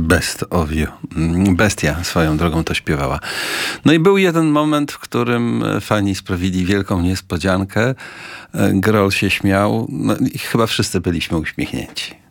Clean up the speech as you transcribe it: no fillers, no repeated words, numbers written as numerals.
Best of You. Bestia swoją drogą to śpiewała. No i był jeden moment, w którym fani sprawili wielką niespodziankę. Grohl się śmiał, no i chyba wszyscy byliśmy uśmiechnięci.